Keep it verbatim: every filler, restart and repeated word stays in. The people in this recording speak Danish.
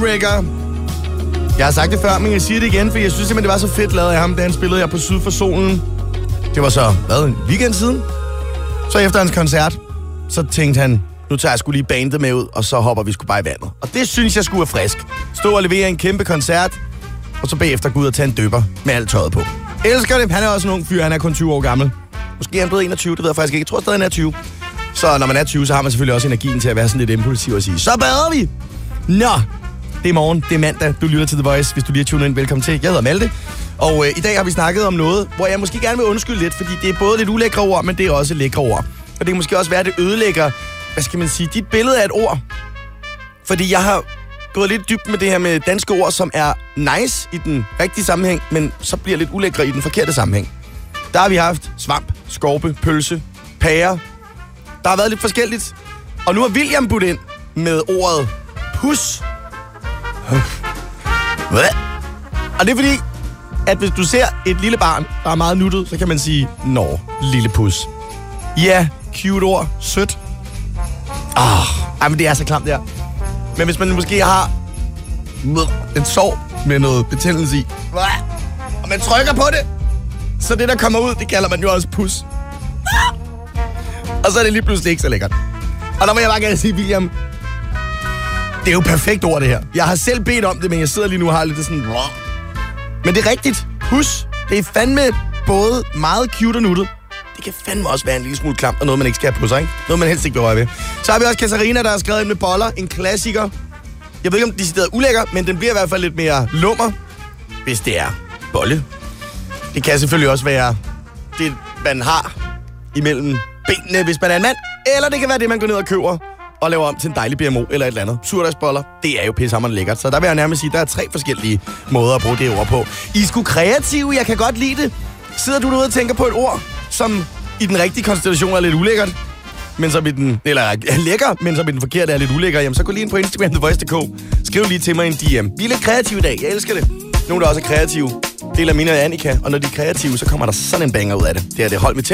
Moonraker. Jeg har sagt det før, men jeg siger det igen, for jeg synes simpelthen, det var så fedt lavet af ham, da han spillede her på Syd for Solen. Det var så, hvad, en weekend siden? Så efter hans koncert, så tænkte han, nu tager jeg sgu lige bandet med ud, og så hopper vi sgu bare i vandet. Og det synes jeg skulle være frisk. Stå og levere en kæmpe koncert, og så bagefter gå ud og tage en dypper med alt tøjet på. Elsker det. Han er også en ung fyr, han er kun tyve år gammel. Måske er han blevet enogtyve, det ved jeg faktisk ikke. Jeg tror stadig, han er tyve. Så når man er tyve, så har man selvfølgelig også energien til at være sådan lidt impulsiv og sige, så bader vi! Nå, det er morgen, det er mandag, du lytter til The Voice. Hvis du lige er tunet ind, velkommen til. Jeg hedder Malte. Og øh, i dag har vi snakket om noget, hvor jeg måske gerne vil undskylde lidt, fordi det er både lidt ulækre ord, men det er også lækre ord. Og det kan måske også være, at det ødelægger, hvad skal man sige, dit billede af et ord. Fordi jeg har gået lidt dybt med det her med danske ord, som er nice i den rigtige sammenhæng, men så bliver lidt ulækre i den forkerte sammenhæng. Der har vi haft svamp, skorpe, pølse, pære. Der har været lidt forskelligt. Og nu har William budt ind med ordet pus. Hvad? Og det er fordi, at hvis du ser et lille barn, der er meget nuttet, så kan man sige, nå, lille pus. Ja, cute ord, sødt. Ah, ej, men det er så klamt der. Men hvis man måske har en sår med noget betændelse i, og man trykker på det, så det, der kommer ud, det kalder man jo også pus. Og så er det lige pludselig ikke så lækkert. Og der må jeg bare gerne sige, William, det er jo perfekt ord, det her. Jeg har selv bedt om det, men jeg sidder lige nu og har lidt sådan... Men det er rigtigt. Pus, det er fandme både meget cute og nuttet. Det kan fandme også være en lille smule klamt, og noget, man ikke skal have på sig, ikke? Noget, man helst ikke vil røre ved. Så har vi også Katarina, der har skrevet ind med boller. En klassiker. Jeg ved ikke, om de er ulækker, men den bliver i hvert fald lidt mere lummer, hvis det er bolle. Det kan selvfølgelig også være det, man har imellem benene, hvis man er en mand. Eller det kan være det, man går ned og køber og laver om til en dejlig B M O eller et eller andet. Surdagsboller, det er jo pissehammerende lækkert. Så der vil jeg nærmest sige, at der er tre forskellige måder at bruge det ord på. I er sgu kreative, jeg kan godt lide det. Sidder du derude og tænker på et ord, som i den rigtige konstellation er lidt ulækkert, men som i den, eller er lækker, men som i den forkerte er lidt ulækker, jamen så gå lige ind på Instagram, the voice punktum d k. Skriv lige til mig en D M. Vi er lidt kreative i dag, jeg elsker det. Nogle, der også er kreative, deler mine og Annika, og når de er kreative, så kommer der sådan en banger ud af det. Det er det hold med til.